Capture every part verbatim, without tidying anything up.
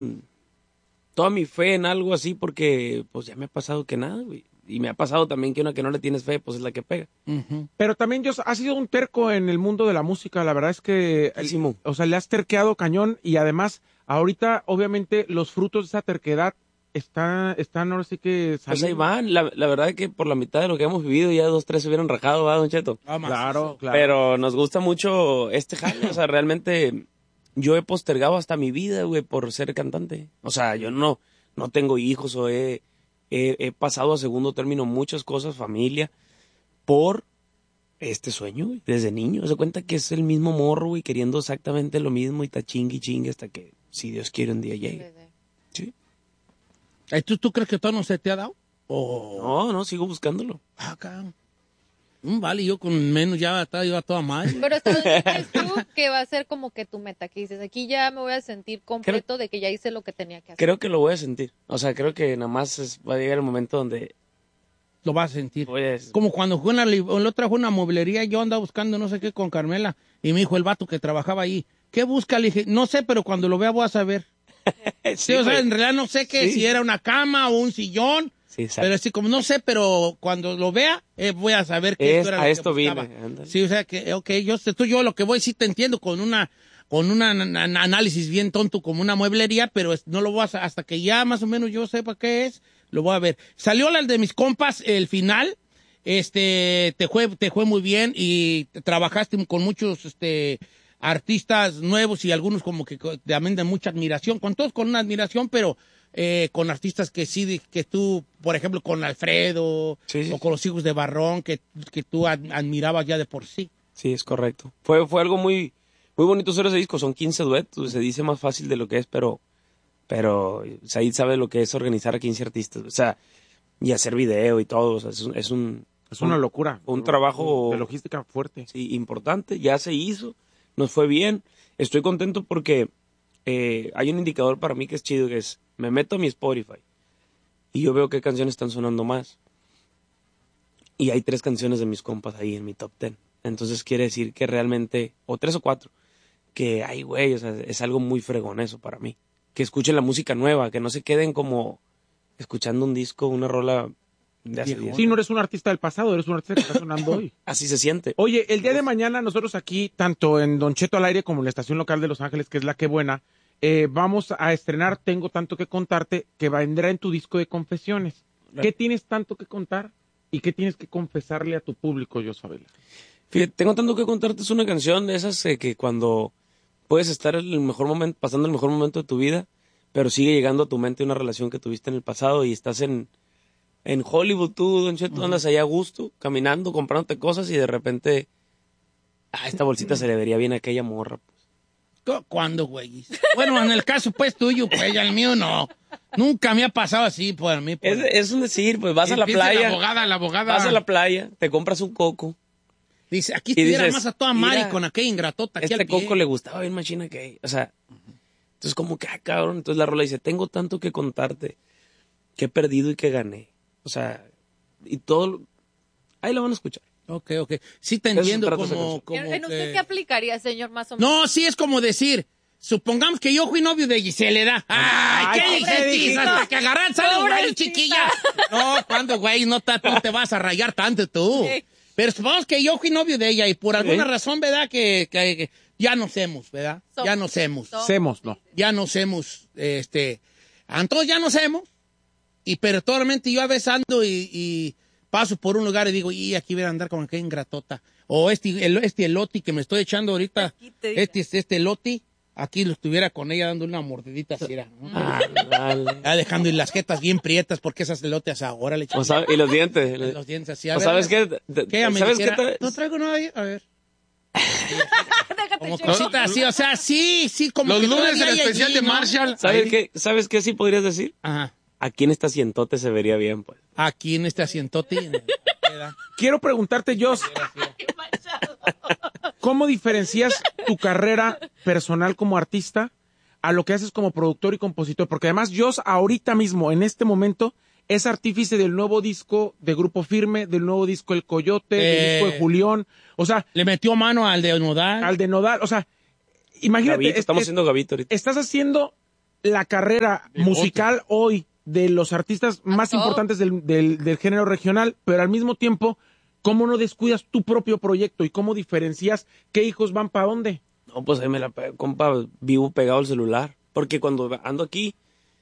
toda mi fe en algo así porque pues ya me ha pasado que nada, güey. Y me ha pasado también que una que no le tienes fe, pues es la que pega. Uh-huh. Pero también, Jos, has sido un terco en el mundo de la música. La verdad es que, el, o sea, le has terqueado cañón y además, ahorita, obviamente, los frutos de esa terquedad están, están ahora sí que saliendo. Pues ahí van. La, la verdad es que por la mitad de lo que hemos vivido ya dos, tres se hubieran rajado, ¿verdad, Don Cheto? Ah, claro, claro. Pero nos gusta mucho este jale. O sea, realmente yo he postergado hasta mi vida, güey, por ser cantante. O sea, yo no, no tengo hijos o he... He, he pasado a segundo término muchas cosas, familia, por este sueño, güey, desde niño. Se cuenta que es el mismo morro, güey, queriendo exactamente lo mismo y está chingue y chingue hasta que, si Dios quiere, un día llegue. Sí. ¿Tú, ¿Tú crees que todo no se te ha dado? Oh. No, no, sigo buscándolo. Ah, cabrón. Mm, vale, yo con menos ya está, iba toda mal. Pero ¿sabes tú que va a ser como que tu meta? Que dices, aquí ya me voy a sentir completo creo, de que ya hice lo que tenía que hacer. Creo que lo voy a sentir. O sea, creo que nada más es, va a llegar el momento donde... Lo vas a sentir. A... Como cuando fue una, la otra fue una mueblería, yo andaba buscando no sé qué con Carmela, y me dijo el vato que trabajaba ahí, ¿qué busca? Le dije, no sé, pero cuando lo vea voy a saber. sí, sí, o sea, en realidad no sé qué, sí. Si era una cama o un sillón. Sí, pero así como no sé, pero cuando lo vea, eh, voy a saber qué es, era a lo esto que vine. Sí, o sea que, ok, yo, tú, yo lo que voy, sí te entiendo con una, con un análisis bien tonto como una mueblería, pero es, no lo voy a, hasta que ya más o menos yo sepa qué es, lo voy a ver. Salió la de mis compas, el final, este, te fue, te fue muy bien y trabajaste con muchos, este, artistas nuevos y algunos como que también de mucha admiración, con todos con una admiración, pero Eh, con artistas que sí, que tú, por ejemplo, con Alfredo, sí, sí. O con los hijos de Barrón, que, que tú ad, admirabas ya de por sí. Sí, es correcto. Fue, fue algo muy, muy bonito hacer ese disco, son quince duetos, se dice más fácil de lo que es, pero, pero Said sabe lo que es organizar a quince artistas, o sea, y hacer video y todo, o sea, es un... Es, un, es una un, locura. Un trabajo... De logística fuerte. Sí, importante, ya se hizo, nos fue bien, estoy contento porque eh, hay un indicador para mí que es chido, que es me meto a mi Spotify y yo veo qué canciones están sonando más. Y hay tres canciones de mis compas ahí en mi top ten. Entonces quiere decir que realmente, o tres o cuatro, que ay, güey, o sea, es algo muy fregón eso para mí. Que escuchen la música nueva, que no se queden como escuchando un disco, una rola de hace diez. Sí, no eres un artista del pasado, eres un artista que está sonando hoy. Así se siente. Oye, el día de mañana nosotros aquí, tanto en Don Cheto al aire como en la estación local de Los Ángeles, que es La Que Buena, Eh, vamos a estrenar Tengo Tanto Que Contarte, que vendrá en tu disco de confesiones. ¿Qué tienes tanto que contar y qué tienes que confesarle a tu público, Josabela? Fíjate, Tengo Tanto Que Contarte es una canción de esas eh, que cuando puedes estar en el mejor momento, pasando el mejor momento de tu vida, pero sigue llegando a tu mente una relación que tuviste en el pasado y estás en, en Hollywood, tú, Don Cheto, uh-huh. Andas allá a gusto, caminando, comprándote cosas y de repente, ah, esta bolsita se le vería bien a aquella morra. ¿Cuándo, güey? Bueno, en el caso, pues, tuyo, pues, el mío no. Nunca me ha pasado así por mí. Por... Es, es un decir, pues, vas a la playa. La abogada, la abogada. Vas a la playa, te compras un coco. Dice, aquí estuviera más a toda Mari con aquella ingratota aquí este al pie. Coco le gustaba bien machina que, o sea, uh-huh. Entonces como que, ah, cabrón, entonces la rola dice, tengo tanto que contarte, que he perdido y que gané. O sea, y todo, ahí lo van a escuchar. Ok, ok. Sí te entiendo como... como ¿En usted que... qué aplicaría, señor, más o menos? No, sí es como decir, supongamos que yo fui novio de Gisela. ¡Ay, Ay qué dijiste! Hasta que agarran sale un güey, chiquilla. No, ¿cuándo, güey? No te, no te vas a rayar tanto tú. Sí. Pero supongamos que yo fui novio de ella y por alguna ¿Eh? razón, ¿verdad? Que, que, que ya nos hemos, ¿verdad? Somos. Ya nos hemos. Semos, no. Ya nos hemos, este... Entonces ya nos hemos. Y pero totalmente yo a veces ando y... y paso por un lugar y digo, y aquí voy a andar con aquella ingratota. O este, el, este eloti que me estoy echando ahorita, este, este eloti, aquí lo estuviera con ella dando una mordidita así, ¿no? Ah, vale. Ya dejando y las jetas bien prietas porque esas elotes ahora le echan. Y los dientes. Los dientes así. A ver, ¿sabes qué? ¿Qué ¿Sabes qué? Te... No traigo nada ahí. A ver. Como cositas así, o sea, sí, sí, como los que lunes el especial allí, de ¿no? Marshall. ¿Sabes qué? ¿Sabes qué sí podrías decir? Ajá. Aquí en este asientote se vería bien, pues. Aquí en este asientote. Quiero preguntarte, Jos, ¿cómo diferencias tu carrera personal como artista a lo que haces como productor y compositor? Porque además Jos ahorita mismo, en este momento, es artífice del nuevo disco de Grupo Firme, del nuevo disco El Coyote, eh, del disco de Julián. O sea... Le metió mano al de Nodal. Al de Nodal. O sea, imagínate... Gavito, es, estamos es, haciendo Gavito ahorita. Estás haciendo la carrera musical hoy de los artistas más top. importantes del, del, del género regional, pero al mismo tiempo, ¿cómo no descuidas tu propio proyecto y cómo diferencias qué hijos van para dónde? No, pues ahí me la pego, compa, vivo pegado al celular. Porque cuando ando aquí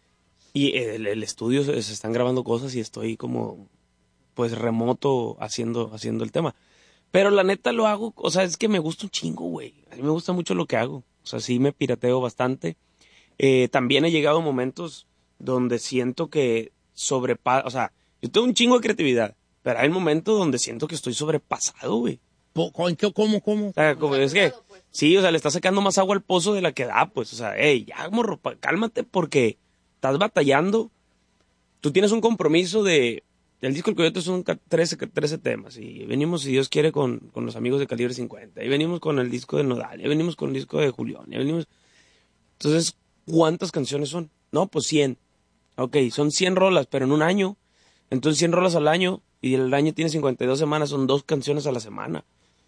y el, el estudio se, se están grabando cosas y estoy como, pues, remoto haciendo, haciendo el tema. Pero la neta lo hago, o sea, es que me gusta un chingo, güey. A mí me gusta mucho lo que hago. O sea, sí me pirateo bastante. Eh, también he llegado a momentos donde siento que sobrepasa, o sea, yo tengo un chingo de creatividad, pero hay momentos donde siento que estoy sobrepasado, güey. Po- ¿Cómo, cómo, cómo? O sea, como es que, sí, o sea, le está sacando más agua al pozo de la que da, pues, o sea, hey, ya, morro, pa- cálmate porque estás batallando. Tú tienes un compromiso de, el disco El Coyote son ca- trece, trece temas y venimos, si Dios quiere, con, con los amigos de Calibre cincuenta, y venimos con el disco de Nodal, y venimos con el disco de Julián, y venimos... Entonces, ¿cuántas canciones son? No, pues cien. Ok, son cien rolas, pero en un año. Entonces cien rolas al año y el año tiene cincuenta y dos semanas, son dos canciones a la semana.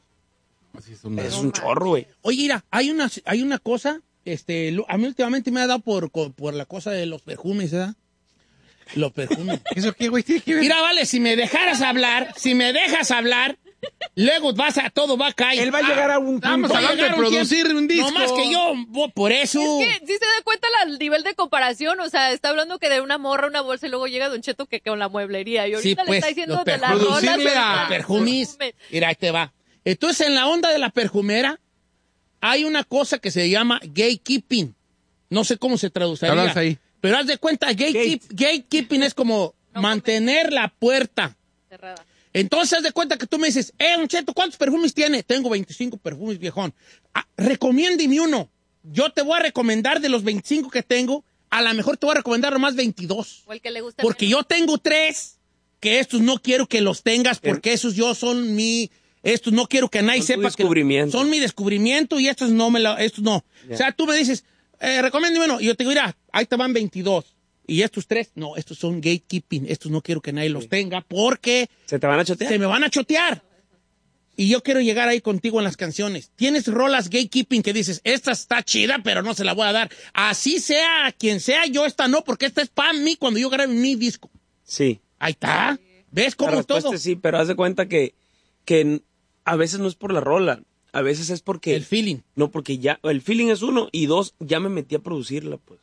Así es una... Es un chorro, güey. Oye, mira, hay una, hay una cosa, este, lo- a mí últimamente me ha dado por, co- por la cosa de los perfumes, ¿verdad? Los perfumes. ¿Eso qué, güey? Tiene que ver. Mira, vale, si me dejaras hablar, si me dejas hablar, luego vas a, todo va a caer. Él va a llegar a un punto. Vamos a hablando llegar de a un producir tiempo. un disco. No más que yo, bo- por eso. Es que si se da cuenta la- el nivel de comparación, o sea, está hablando que de una morra, una bolsa y luego llega Don Cheto que con la mueblería. Y ahorita Sí, pues, le está diciendo los de las perfumes. rolas. Producirle ahorita a los Perfumis. perfumes. Mira, ahí te va. Entonces, en la onda de la perfumera, hay una cosa que se llama gatekeeping. No sé cómo se traduciría. Hablas ahí. Pero haz de cuenta, gatekeep- gatekeeping es como No mantener la puerta. Cerrada. Entonces, haz de cuenta que tú me dices, eh, Don Cheto, ¿cuántos perfumes tiene? Tengo veinticinco perfumes, viejón. Ah, recomiéndeme uno. Yo te voy a recomendar de los veinticinco que tengo, a lo mejor te voy a recomendar nomás veintidós. O el que le gusta Porque menos. yo tengo tres, que estos no quiero que los tengas, porque esos yo son mi... Estos no quiero que nadie Son tu sepa que... descubrimiento. Son mi descubrimiento y estos no me lo... Estos no. Ya. O sea, tú me dices, eh, recomiéndeme uno. Y yo te digo, mira, ahí te van veintidós. Y estos tres, no, estos son gatekeeping. Estos no quiero que nadie los tenga porque ¿Se te van a chotear? se me van a chotear. Y yo quiero llegar ahí contigo en las canciones. Tienes rolas gatekeeping que dices, esta está chida, pero no se la voy a dar. Así sea quien sea, yo esta no, porque esta es para mí cuando yo grabe mi disco. Sí. Ahí está. ¿Ves La cómo respuesta todo? es sí, pero haz de cuenta que, que a veces no es por la rola, a veces es porque... El feeling. No, porque ya, el feeling es uno, y dos, ya me metí a producirla, pues.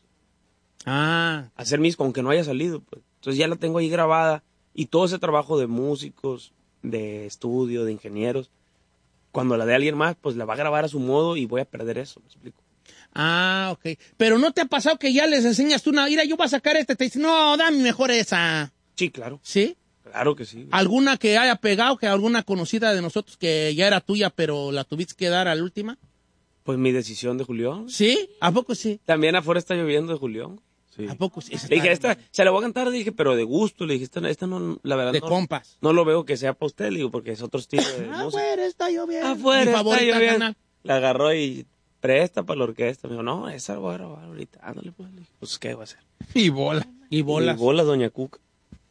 Ah. A hacer mis, aunque no haya salido, pues. Entonces ya la tengo ahí grabada, y todo ese trabajo de músicos, de estudio, de ingenieros, cuando la dé a alguien más, pues la va a grabar a su modo y voy a perder eso, ¿me explico? Ah, ok. Pero ¿no te ha pasado que ya les enseñas tú una... Mira, yo voy a sacar este. Te dicen, no, dame mejor esa. Sí, claro, ¿Sí? claro que sí. ¿Alguna que haya pegado, que alguna conocida de nosotros que ya era tuya, pero la tuviste que dar a la última? Pues mi decisión de Julián. ¿Sí? ¿A poco sí? También afuera está lloviendo de Julián. Sí. ¿A poco sí? Esa Le dije, está- esta, se la voy a cantar, le dije, pero de gusto. Le dije, esta, esta no, la verdad, De no, compas. no lo veo que sea para usted, le digo, porque es otro estilo de música. Afuera está lloviendo. Afuera Mi está favorita lloviendo. canal. La agarró y presta para la orquesta. Me dijo, no, esa la voy a grabar ahorita. Ándale, pues. Le dije, pues, ¿qué va a hacer? Y bola. Y bolas. Y bolas, doña Cuca.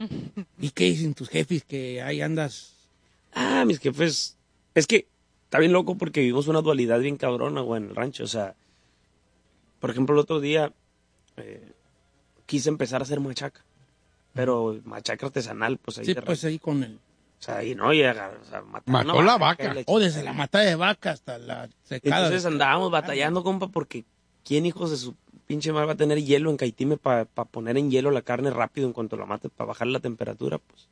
¿Y qué dicen tus jefes que ahí andas? Ah, mis jefes. Es que está bien loco porque vivimos una dualidad bien cabrona, güey, en el rancho. O sea, por ejemplo, el otro día eh, quise empezar a hacer machaca. Pero machaca artesanal, pues ahí Sí, de pues rancho. ahí con el... O sea, ahí no, y agar- o sea, matar Mató una la vaca. la O desde la matada de vaca hasta la secada. Entonces de- andábamos batallando, compa, porque ¿quién hijos de su pinche madre va a tener hielo en Caitime para poner en hielo la carne rápido en cuanto la mate, para bajar la temperatura? Pues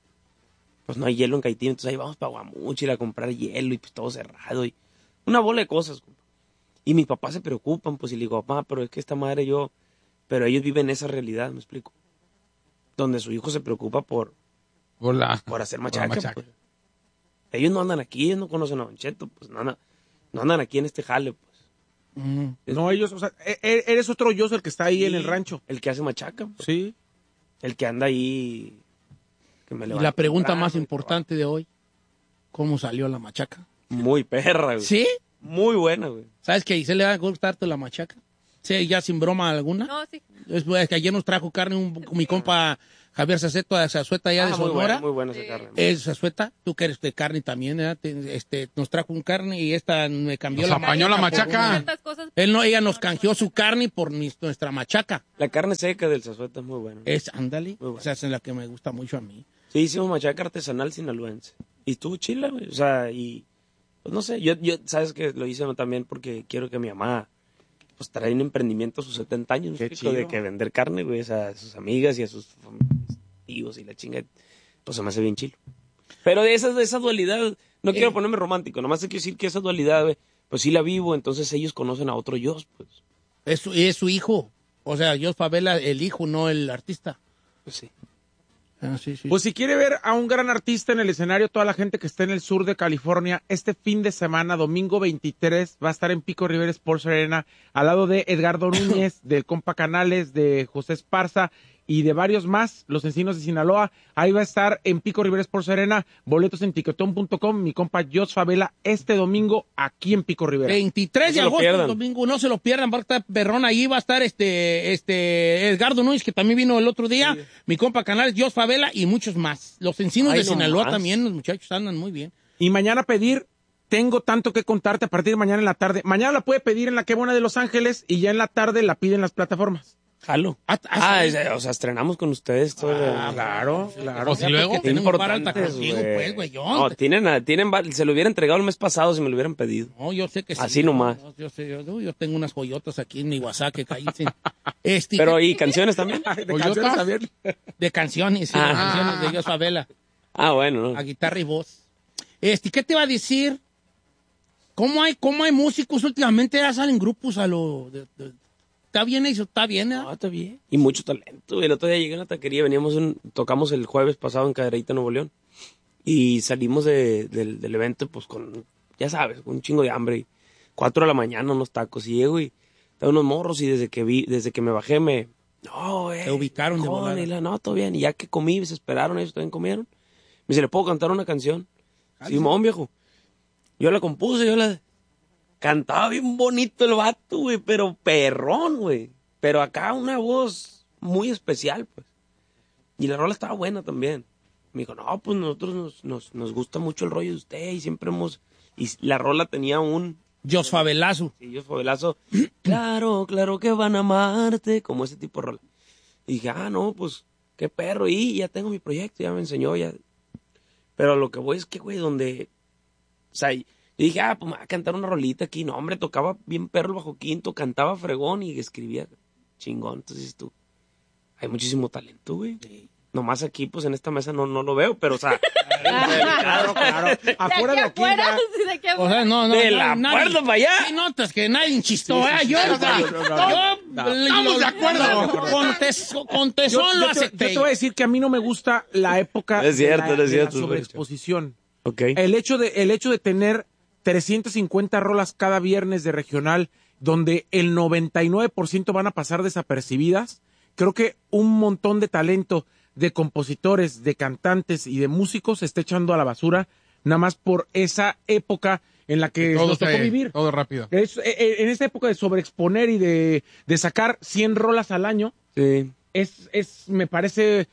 pues no hay hielo en Caitime, entonces ahí vamos para Guamuchil a comprar hielo y pues todo cerrado y una bola de cosas, compa. Y mis papás se preocupan, pues, y le digo, papá, pero es que esta madre yo, pero ellos viven esa realidad, me explico, donde su hijo se preocupa por, Bola. por hacer Por machaca, machaca. pues. Ellos no andan aquí, ellos no conocen a Don Cheto, pues no andan, no andan aquí en este jale, pues. Mm. No, ellos, o sea, e- e- eres otro yo el que está ahí en el rancho. El que hace machaca, pues. Sí. El que anda ahí. Que me Y levanta la pregunta temprano más y importante de hoy, ¿cómo salió la machaca? trabaja. Muy perra, güey. ¿Sí? Muy buena, güey. ¿Sabes que a Giselle le va a gustarte la machaca? Sí, ya sin broma alguna. No, sí. Es, pues, que ayer nos trajo carne un, mi compa Javier Zazueta, Zazueta ya Ah, de muy Sonora. buena, muy buena esa Sí. carne. Es Zazueta, tú que eres de carne también, ¿verdad? Te- este, nos trajo un carne y esta me cambió Nos la apañó la machaca por machaca. una- Tantas cosas. Él no, ella nos canjeó su carne por mis- nuestra machaca. La carne seca del Zazueta es muy buena. Es, ándale, Muy buena. esa es la que me gusta mucho a mí. Sí, hicimos machaca artesanal sinaloense. Y estuvo chila, güey. O sea, y... Pues no sé, yo, yo, sabes que lo hice también porque quiero que mi mamá, pues, trae un emprendimiento a sus setenta años, ¿me Qué explico? chido. De que vender carne, güey, o sea, a sus amigas y a sus fam- tíos y la chinga, pues se me hace bien chilo. Pero de esa, de esa dualidad, no quiero ponerme romántico, nomás te quiero decir que esa dualidad, güey, pues sí la vivo, entonces ellos conocen a otro yo, pues. Es su, es su hijo. O sea, Jos Favela, el hijo, no el artista. Pues sí. Ah, sí, sí. Pues si quiere ver a un gran artista en el escenario, toda la gente que está en el sur de California, este fin de semana, domingo veintitrés, va a estar en Pico Rivera Sports Arena, al lado de Edgardo Núñez, del compa Canales, de José Esparza y de varios más, los Encinos de Sinaloa. Ahí va a estar en Pico Rivera Sports Arena, boletos en tiquetón punto com, mi compa Jos Favela, este domingo aquí en Pico Rivera. veintitrés No de se lo agosto, pierdan. domingo, no se lo pierdan, va a estar Perrón, ahí va a estar este, este, Edgardo Núñez, que también vino el otro día, mi compa Canales, Jos Favela y muchos más. Los Encinos Ay, de no Sinaloa más. también, los muchachos andan muy bien. Y mañana pedir, tengo tanto que contarte a partir de mañana en la tarde. Mañana la puede pedir en la Qué Buena de Los Ángeles y ya en la tarde la pide en las plataformas. Jalo. Ah, ah, Ah, sí. es- o sea, estrenamos con ustedes todo. Ah, claro, claro. O si luego, Porque tenemos para alta Importantes, contigo, güey. pues, güey, yo. No, tienen, a- tienen, va- se lo hubiera entregado el mes pasado si me lo hubieran pedido. No, yo sé que sí. Así nomás. Yo, yo sé, yo, yo tengo unas joyotas aquí en mi WhatsApp que caí. Este, Pero, ¿y canciones también? De ¿Coyotas? canciones, Javier. de canciones, sí, Ah. de canciones de Jos Favela, Ah, bueno, no. a guitarra y voz. Este, ¿qué te va a decir? ¿Cómo hay, cómo hay músicos últimamente? Ya salen grupos a lo... de- de- ¿Está bien eso? ¿Está bien? ¿eh? No, está bien. Y mucho talento. El otro día llegué a la taquería, veníamos, en- tocamos el jueves pasado en Cadereyta, Nuevo León. Y salimos de- del, del evento, pues con, ya sabes, con un chingo de hambre. Y cuatro de la mañana, unos tacos. Y llego y estaban unos morros y desde que vi, desde que me bajé me... No, eh. Te ubicaron de con, volada. y la, no, todo bien. Y ya que comí, se esperaron, ellos también comieron. Me dice, ¿le puedo cantar una canción? Simón, viejo. Yo la compuse, yo la... Cantaba bien bonito el vato, güey, pero perrón, güey. Pero acá una voz muy especial, pues. Y la rola estaba buena también. Me dijo, no, pues nosotros nos, nos, nos gusta mucho el rollo de usted y siempre hemos... Y la rola tenía un... Jos Favelazo. Y yo, Favelazo, claro, claro que van a amarte, como ese tipo de rola. Y dije, ah, no, pues, qué perro, y ya tengo mi proyecto, ya me enseñó, ya. Pero lo que voy es que, güey, donde... O sea, yo dije, ah, pues me voy a cantar una rolita aquí. No, hombre, tocaba bien perro el bajo quinto, cantaba fregón y escribía chingón. Entonces tú, hay muchísimo talento, güey. Nomás aquí, pues en esta mesa no, no lo veo, pero, o sea... Claro, claro. Afuera de aquí afuera, ya... sí, de aquí O afuera. sea, no, no. De no, la nadie- puerta para allá. Sí, notas que nadie chistó, ¿eh? Yo, sí, o sea, no, no, no, yo- no. Estamos de acuerdo. Con, tes- con Yo, tesón lo yo te, acepté. yo te voy a decir que a mí no me gusta la época Es cierto, de la, es de la cierto, sobreexposición. Ok. El hecho de, el hecho de tener trescientas cincuenta rolas cada viernes de regional, donde el noventa y nueve por ciento van a pasar desapercibidas, creo que un montón de talento de compositores, de cantantes y de músicos se está echando a la basura, nada más por esa época en la que todo, nos tocó se- vivir. todo rápido. Es- eh, eh, en esta época de sobreexponer y de, de sacar cien rolas al año, Sí. es, es, me parece,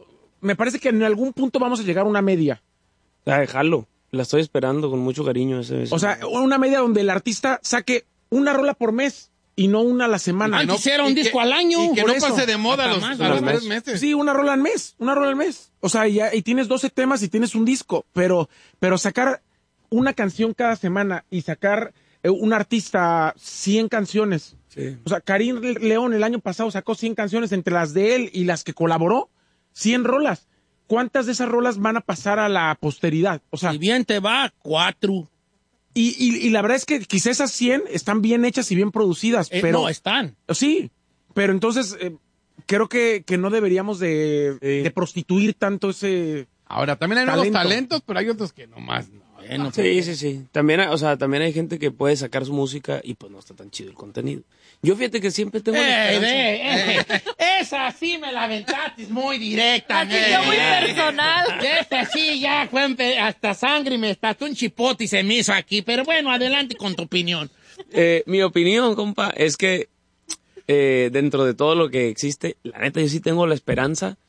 me parece que en algún punto vamos a llegar a una media. O sea, déjalo. La estoy esperando con mucho cariño. Ese, ese- O sea, una media donde el artista saque una rola por mes y no una a la semana. Antes no- era un y que- disco al año. Y que por no eso. pase de moda Hasta los, más, a los al tres mes. meses. Sí, una rola al mes, una rola al mes. O sea, ya, y tienes doce temas y tienes un disco, pero, pero sacar una canción cada semana y sacar eh, un artista cien canciones. Sí. O sea, Karim León el año pasado sacó cien canciones entre las de él y las que colaboró, cien rolas. ¿Cuántas de esas rolas van a pasar a la posteridad? O sea, Si bien te va, cuatro. y, y, y la verdad es que quizás esas cien están bien hechas y bien producidas, Eh, pero... no, están. Sí, pero entonces eh, creo que, que no deberíamos de, Sí. de prostituir tanto ese... Ahora, también hay nuevos Talento. talentos, pero hay otros que nomás no. Bueno, Sí, sí, sí. También, hay- o sea, también hay gente que puede sacar su música y pues no está tan chido el contenido. Yo fíjate que siempre tengo la Eh, esperanza. eh, eh, esa sí me la aventaste muy directa. Así yo muy eh. personal. Esta sí ya fue empe- hasta sangre y me estalló un chipote y se me hizo aquí. Pero bueno, adelante con tu opinión. Eh, mi opinión, compa, es que eh, dentro de todo lo que existe, la neta yo sí tengo la esperanza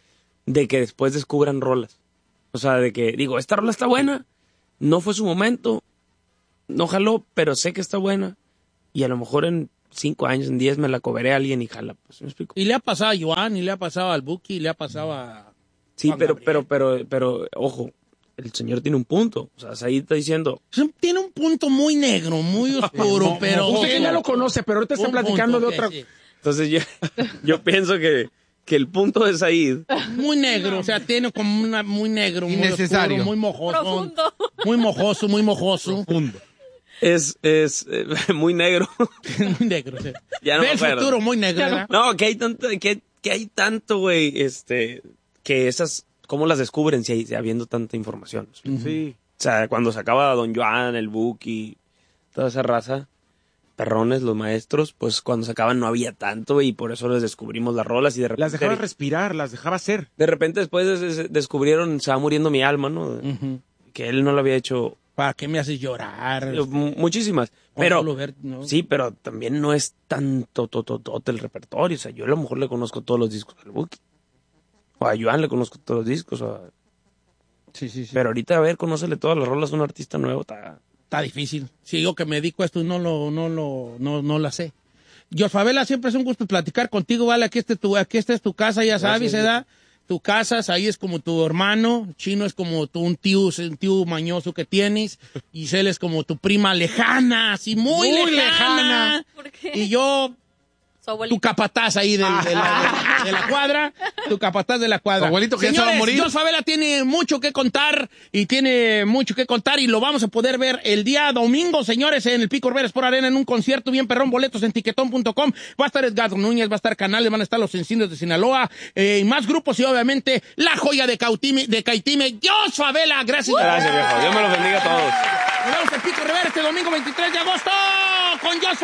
de que después descubran rolas. O sea, de que digo, esta rola está buena, no fue su momento, no jaló, pero sé que está buena. Y a lo mejor en cinco años, en diez me la cobré a alguien y jala. Pues, ¿me explico? Y le ha pasado a Joan, y le ha pasado al Buki, y le ha pasado a... Sí, Juan pero, Gabriel. pero, pero, pero, ojo, el señor tiene un punto. O sea, Said está diciendo, Tiene un punto muy negro, muy oscuro, No, pero... usted ya lo conoce, pero ahorita está Un platicando punto, de otra... sí, sí. entonces yo, yo pienso que, que el punto de Said, Muy negro, o sea, tiene como una muy negro, muy Innecesario. oscuro, muy mojoso. Profundo. Muy mojoso, muy mojoso. Profundo. es, es eh, muy negro. Muy negro, sí. Ya no Ve me el acuerdo. futuro muy negro, ¿verdad? No, que hay tanto, que, que hay tanto, güey, este, que esas, ¿cómo las descubren si hay, habiendo tanta información? Sí. O sea, cuando sacaba Don Joan, el Buki, toda esa raza, perrones, los maestros, pues cuando sacaban no había tanto y por eso les descubrimos las rolas y de repente... Las dejaba respirar, las dejaba ser. De repente después des- des- descubrieron Se va muriendo mi alma, ¿no? Ujú. Que él no lo había hecho ¿Para qué me haces llorar? eh, mu- muchísimas. O Pero, solo ver, ¿no? sí, pero también no es tanto tototote el repertorio. O sea, yo a lo mejor le conozco todos los discos al Buki. O a Joan le conozco todos los discos. o a- Sí, sí, sí. Pero ahorita, a ver, conócele todas las rolas a un artista nuevo. Está... Está difícil. Si yo que me dedico a esto no lo, no lo, no, no la sé. Yo, Favela, siempre es un gusto platicar contigo, vale, aquí, este tu, aquí esta es tu casa, ya sabes, Gracias, ¿verdad? Tu casa, ahí es como tu hermano, Chino es como tu, un tío, un tío mañoso que tienes, Giselle es como tu prima lejana, así muy, Muy lejana. lejana. ¿Por qué? Y yo, Su abuelito. tu capataz ahí del- de, la, de la cuadra, tu capataz de la cuadra. Tu abuelito que ya se va a Señores, morir. Jos Favela tiene mucho que contar y tiene mucho que contar y lo vamos a poder ver el día domingo, señores, en el Pico Rivera Sport Arena en un concierto bien perrón, boletos en tiquetón punto com. Va a estar Edgar Núñez, va a estar Canales, van a estar los Encinos de Sinaloa eh, y más grupos y obviamente la joya de Cautime, de Caitime, Jos Favela. Gracias. Gracias, viejo. Dios me los bendiga a todos. Nos vemos en Pico Rivera este domingo veintitrés de agosto con Jos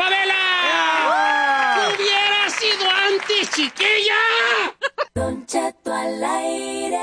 Favela. ¡Hubiera sido antes, chiquilla! Don Cheto al aire.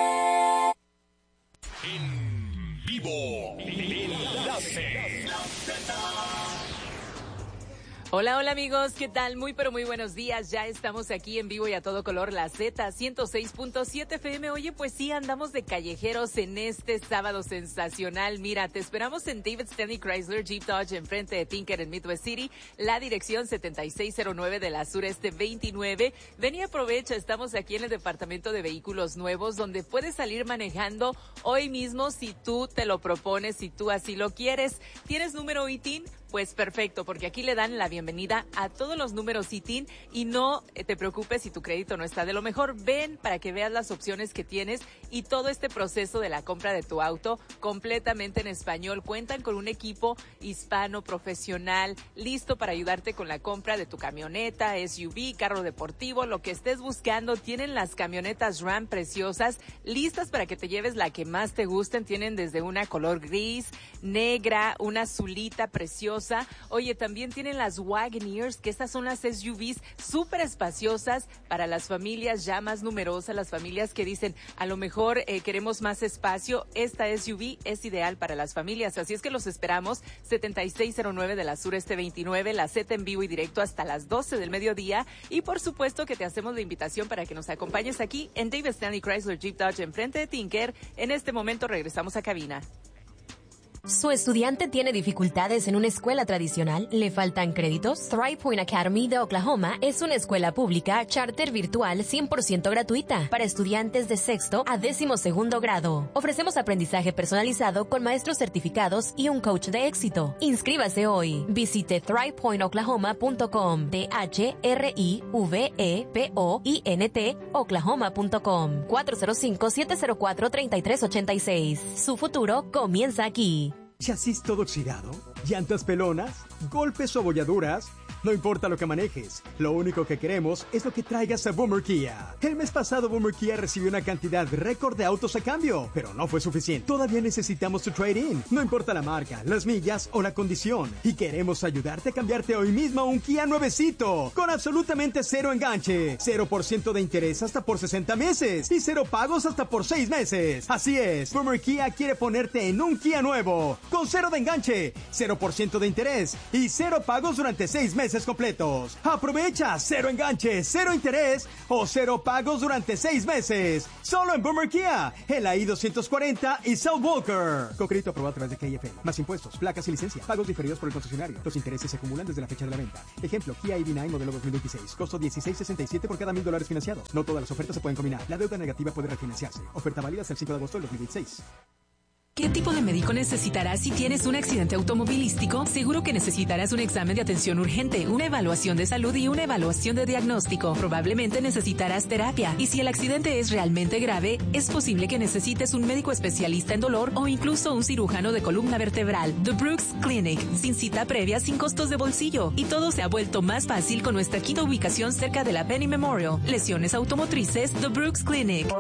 Hola, hola amigos, ¿qué tal? Muy pero muy buenos días, ya estamos aquí en vivo y a todo color, la Z ciento seis punto siete F M. Oye, pues sí, andamos de callejeros en este sábado sensacional. Mira, te esperamos en David Stanley Chrysler Jeep Dodge enfrente de Tinker en Midwest City, la dirección setenta y seis cero nueve de la Sureste veintinueve. Ven y aprovecha, estamos aquí en el departamento de vehículos nuevos donde puedes salir manejando hoy mismo si tú te lo propones, si tú así lo quieres. ¿Tienes número I T I N? Pues perfecto, porque aquí le dan la bienvenida a todos los números I T I N y no te preocupes si tu crédito no está de lo mejor. Ven para que veas las opciones que tienes y todo este proceso de la compra de tu auto completamente en español. Cuentan con un equipo hispano profesional listo para ayudarte con la compra de tu camioneta, S U V, carro deportivo, lo que estés buscando. Tienen las camionetas Ram preciosas listas para que te lleves la que más te gusten. Tienen desde una color gris, negra, una azulita preciosa. Oye, también tienen las Wagoneers, que estas son las S U Vs súper espaciosas para las familias ya más numerosas, las familias que dicen, a lo mejor eh, queremos más espacio. Esta S U V es ideal para las familias, así es que los esperamos, setenta y seis cero nueve de la Sureste veintinueve, la Z en vivo y directo hasta las doce del mediodía, y por supuesto que te hacemos la invitación para que nos acompañes aquí en David Stanley Chrysler Jeep Dodge enfrente de Tinker. En este momento regresamos a cabina. ¿Su estudiante tiene dificultades en una escuela tradicional? ¿Le faltan créditos? Thrive Point Academy de Oklahoma es una escuela pública charter virtual cien por ciento gratuita para estudiantes de sexto a décimo segundo grado. Ofrecemos aprendizaje personalizado con maestros certificados y un coach de éxito. Inscríbase hoy. Visite thrive point oklahoma punto com. T H R I V E P O I N T oklahoma punto com. cuatro cero cinco, siete cero cuatro, tres tres ocho seis. Su futuro comienza aquí. ¿Chasis todo oxidado? ¿Llantas pelonas? ¿Golpes o abolladuras? No importa lo que manejes, lo único que queremos es lo que traigas a Boomer Kia. El mes pasado Boomer Kia recibió una cantidad récord de autos a cambio, pero no fue suficiente. Todavía necesitamos tu trade-in. No importa la marca, las millas o la condición. Y queremos ayudarte a cambiarte hoy mismo a un Kia nuevecito, con absolutamente cero enganche, cero por ciento de interés hasta por sesenta meses y cero pagos hasta por seis meses. Así es, Boomer Kia quiere ponerte en un Kia nuevo, con cero de enganche, cero por ciento de interés y cero pagos durante seis meses. meses completos. Aprovecha cero enganche, cero interés o cero pagos durante seis meses. Solo en Boomer Kia, en la I doscientos cuarenta y South Walker. Con crédito aprobado a través de K F L. Más impuestos, placas y licencia. Pagos diferidos por el concesionario. Los intereses se acumulan desde la fecha de la venta. Ejemplo, Kia I V nueve modelo dos mil veintiséis. Costo dieciséis sesenta y siete por cada mil dólares financiados. No todas las ofertas se pueden combinar. La deuda negativa puede refinanciarse. Oferta válida hasta el cinco de agosto del dos mil veintiséis. ¿Qué tipo de médico necesitarás si tienes un accidente automovilístico? Seguro que necesitarás un examen de atención urgente, una evaluación de salud y una evaluación de diagnóstico. Probablemente necesitarás terapia. Y si el accidente es realmente grave, es posible que necesites un médico especialista en dolor o incluso un cirujano de columna vertebral. The Brooks Clinic, sin cita previa, sin costos de bolsillo. Y todo se ha vuelto más fácil con nuestra quinta ubicación cerca de la Penny Memorial. Lesiones automotrices, The Brooks Clinic.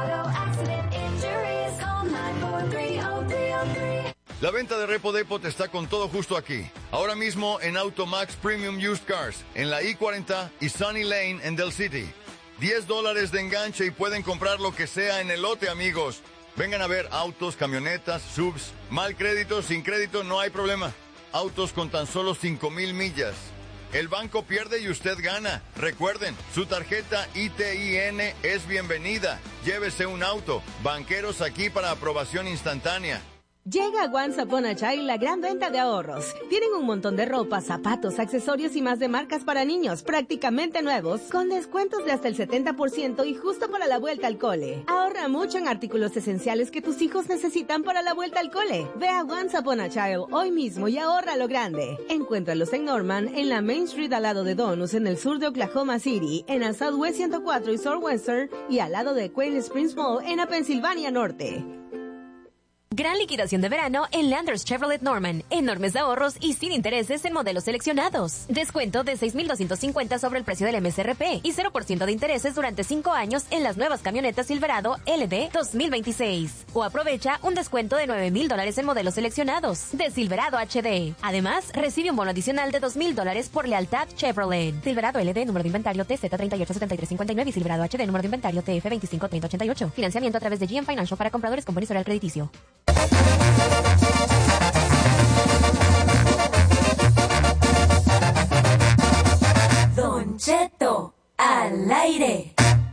La venta de Repo Depot está con todo justo aquí. Ahora mismo en Automax Premium Used Cars, en la I cuarenta y Sunny Lane en Del City. diez dólares de enganche y pueden comprar lo que sea en el lote, amigos. Vengan a ver autos, camionetas, subs. Mal crédito, sin crédito, no hay problema. Autos con tan solo cinco mil millas. El banco pierde y usted gana. Recuerden, su tarjeta I T I N es bienvenida. Llévese un auto. Banqueros aquí para aprobación instantánea. Llega a Once Upon a Child la gran venta de ahorros. Tienen un montón de ropa, zapatos, accesorios y más de marcas para niños, prácticamente nuevos, con descuentos de hasta el setenta por ciento y justo para la vuelta al cole. Ahorra mucho en artículos esenciales que tus hijos necesitan para la vuelta al cole. Ve a Once Upon a Child hoy mismo y ahorra lo grande. Encuéntralos en Norman, en la Main Street al lado de Donus, en el sur de Oklahoma City, en la Southwest ciento cuatro y Southwestern, y al lado de Quail Springs Mall en la Pensilvania Norte. Gran liquidación de verano en Landers Chevrolet Norman. Enormes ahorros y sin intereses en modelos seleccionados. Descuento de seis mil doscientos cincuenta sobre el precio del M S R P y cero por ciento de intereses durante cinco años en las nuevas camionetas Silverado L D dos mil veintiséis. O aprovecha un descuento de nueve mil dólares en modelos seleccionados de Silverado H D. Además, recibe un bono adicional de dos mil dólares por lealtad Chevrolet. Silverado L D, número de inventario T Z treinta y ocho setenta y tres cincuenta y nueve y Silverado H D, número de inventario T F veinticinco treinta ochenta y ocho. Financiamiento a través de G M Financial para compradores con buen historial crediticio. Don Cheto al aire.